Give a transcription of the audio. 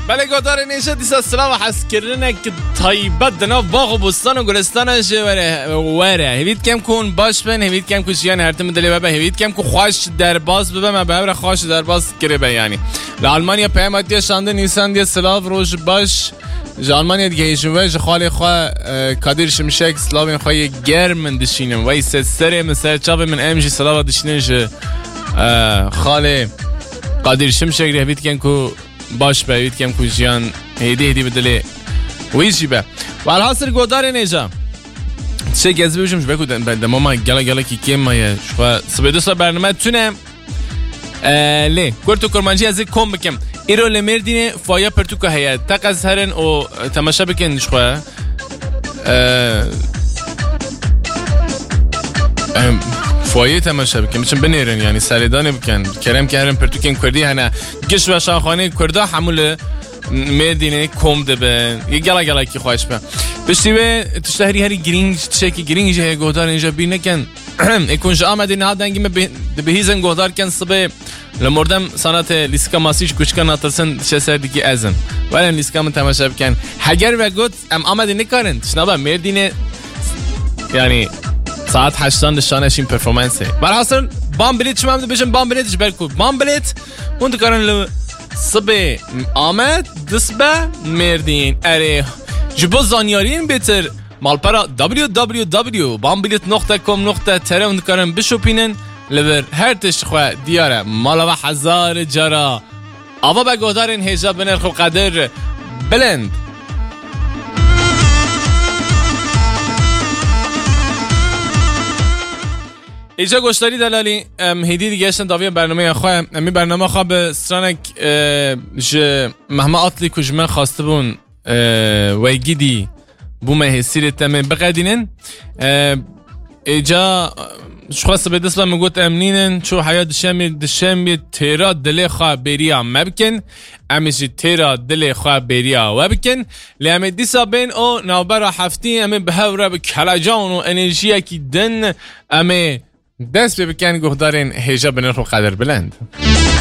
بله گودار نیشه دیسا سلام حس کردنه که طیبت دنا باغ و بستان و گلستانش وره هیوید کم کن باش بن هیوید کم کشیان هرتم دلی بابا هیوید کم کو خوش در باز ببه ما ببر خوش در باز کرده یعنی لالمانیا پیامدی شانده نیسان دی سلاو روز باش آلمانیا دیگه هیچ خالی خواه کادر شمشک سلاوین خواه گرم دشینم وای سر مثل چاپ من امجی سلاو دشینش خالی قادر شمشک هیوید کم کو باش باید کم کوچیان هدی بدله ویشی به والحاصل گودار نیجا چه گزی بشم شو بکودن بعد ما گلا کی کیم مایه شو سبیدو سر برنامه تونم لی کورتو کرمانجی از کم بکم ایرو لمردینه فایا پرتو که هیاد تق از هرن و تماشا بکن شو فایه تماشا بکن میشن بنیرن یعنی سریدانه بکن کرم که هرم پرتو کن کردی هنه گش و شاخانه کرده حمول مردینه کمده به یه گلا کی خواهش به بشتی به تشتهری هری گرینگ چکی گرینگ جه گودار اینجا بیر نکن اکنش آمدی نه دنگی به هیزن گودار کن صبح لمردم سانات لیسکا ماسیش کشکن ناترسن چه سردی که ازن ولی لیسکا من تماشا بکن هگر و گود آمدی نکارن تشنابه مردینه یعنی ساعت 8 نشانش این پرفورمنسه برحاصل بام بلیت شما هم بشن بام بلیتش برکو بام بلیت اون دکارن صبح آمد دست به مردین اره جبو زانیارین بیتر مالپرا www.bambilit.com.tr اون دکارن بشوپینن لبر هر تشخواه دیاره مالا و 1000 جارا آوا بگودارین هجاب بنرخ و قدر بلند ایجا گوشتاری دلالی هیدی دیگه اشتن داوی برنامه خواه امی برنامه خواه به سرانک مهما اطلی کجمه خواسته بون ویگیدی بومه حسیر تمه بقیدینن ایجا شخص به دست بمگوت امنینن چو حیات دشمی تیرا دل خواه بریا مبکن امیشی تیرا دل خواه بریا وبکن لیمی دیسا بین او نوبرا هفتی امی بهوره بکلاجان و انرژی کی دن امی دست بکن گهدارین هیجا بنرخ و قدر بلند